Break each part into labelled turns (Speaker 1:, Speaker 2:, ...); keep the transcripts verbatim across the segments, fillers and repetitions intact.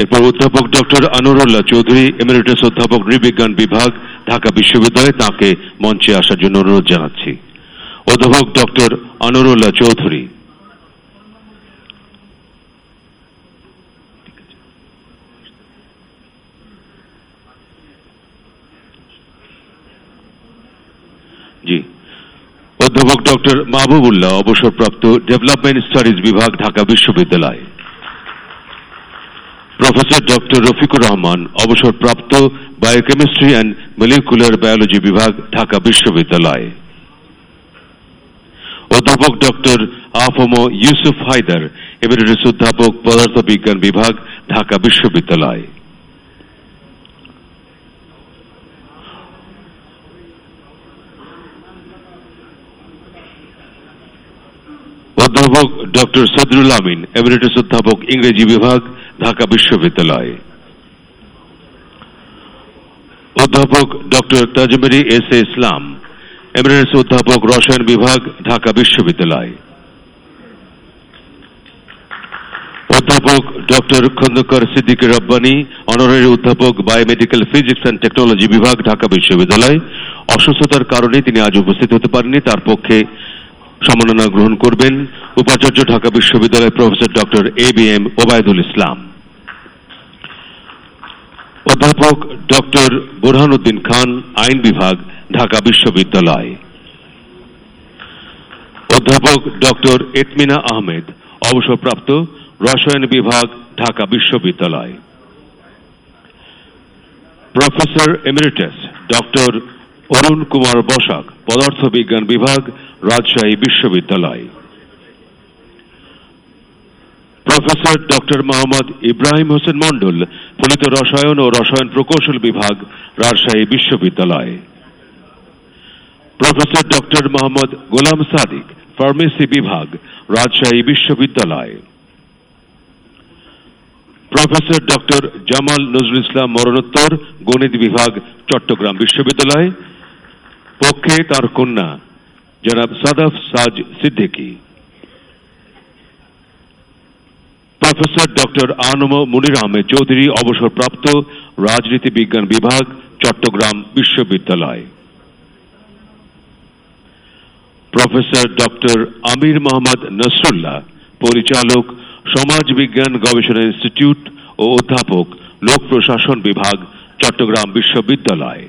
Speaker 1: এরপর অধ্যাপক doctor Anwarullah Chowdhury, emeritus অধ্যাপক নৃবিজ্ঞান বিভাগ, ঢাকা বিশ্ববিদ্যালয়, তাকে মঞ্চে আসার জন্য অনুরোধ জানাচ্ছি। অধ্যাপক ডক্টর আনোয়ারুল্লাহ চৌধুরী। জি। অধ্যাপক ডক্টর মাহবুবুল্লাহ, অবসরপ্রাপ্ত, ডেভেলপমেন্ট স্টাডিজ বিভাগ, ঢাকা বিশ্ববিদ্যালয়। প্রফেসর ডক্টর রফিকুর রহমান, অবসরপ্রাপ্ত, বায়োকেমিস্ট্রি অ্যান্ড মলিকুলার বায়োলজি বিভাগ, ঢাকা বিশ্ববিদ্যালয়। অধ্যাপক ডক্টর আফম ইউসুফ হায়দার, এমেরিটাস অধ্যাপক, পদার্থবিজ্ঞান বিভাগ, ঢাকা বিশ্ববিদ্যালয়। অধ্যাপক ডক্টর সদরুল আমিন, এমেরিটাস অধ্যাপক, ইংরেজি বিভাগ, ঢাকা বিশ্ববিদ্যালয়। অধ্যাপক doctor Tajmeri S A Islam, emeritus অধ্যাপক, রসায়ন বিভাগ, ঢাকা বিশ্ববিদ্যালয়। অধ্যাপক ডক্টর খন্দকার সিদ্দিক রব্বানী, অনারারি অধ্যাপক, বায়োমেডিক্যাল ফিজিক্স অ্যান্ড টেকনোলজি বিভাগ, ঢাকা বিশ্ববিদ্যালয়। অসুস্থতার কারণে তিনি আজ উপস্থিত হতে পারেননি, তার পক্ষে সম্মাননা গ্রহণ করবেন উপাচার্য, ঢাকা বিশ্ববিদ্যালয়, professor doctor A B M Obaidul ইসলাম। অধ্যাপক ডক্টর বুরহানুদ্দিন খান, আইন বিভাগ, ঢাকা বিশ্ববিদ্যালয়। অধ্যাপক ডক্টর ইতমিনা আহমেদ, অবসরপ্রাপ্ত, রসায়ন বিভাগ, ঢাকা বিশ্ববিদ্যালয়। Professor emeritus doctor Arun Kumar Basak, পদার্থবিজ্ঞান বিভাগ, রাজশাহী বিশ্ববিদ্যালয়। প্রফেসর ডক্টর মোহাম্মদ ইব্রাহিম হোসেন মন্ডল, ফলিত রসায়ন ও রসায়ন প্রকৌশল বিভাগ, রাজশাহী বিশ্ববিদ্যালয়। Professor doctor Mohammad Golam Sadiq, pharmacy বিভাগ, রাজশাহী বিশ্ববিদ্যালয়। প্রফেসর ডক্টর জামাল নজরুল ইসলাম, মরণোত্তর, গণিত বিভাগ, চট্টগ্রাম বিশ্ববিদ্যালয়। পক্ষে তার কন্যা জনাব সাদাফ সাজ সিদ্দিকী। প্রফেসর ডক্টর আনম মুনির আহমেদ চৌধুরী, অবসরপ্রাপ্ত, রাজনীতি বিজ্ঞান বিভাগ, চট্টগ্রাম বিশ্ববিদ্যালয়। প্রফেসর ডক্টর আমির মোহাম্মদ নসরুল্লাহ, পরিচালক, সমাজ বিজ্ঞান গবেষণা ইনস্টিটিউট ও অধ্যাপক, লোক প্রশাসন বিভাগ, চট্টগ্রাম বিশ্ববিদ্যালয়।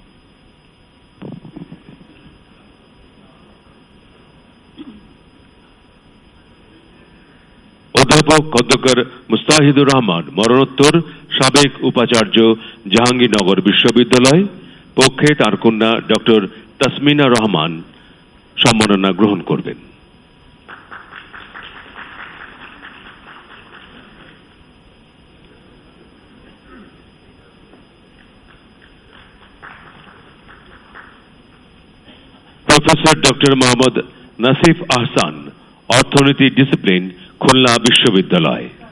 Speaker 1: অধ্যাপক খন্দকার মুস্তাহিদুর রহমান, মরণোত্তর, সাবেক উপাচার্য, জাহাঙ্গীরনগর বিশ্ববিদ্যালয়। পক্ষে তার কন্যা ডক্টর তাসমিনা রহমান সম্মাননা গ্রহণ করবেন। প্রফেসর ডক্টর মোহাম্মদ নাসিফ আহসান, অর্থনীতি ডিসিপ্লিন, খুলনা বিশ্ববিদ্যালয়।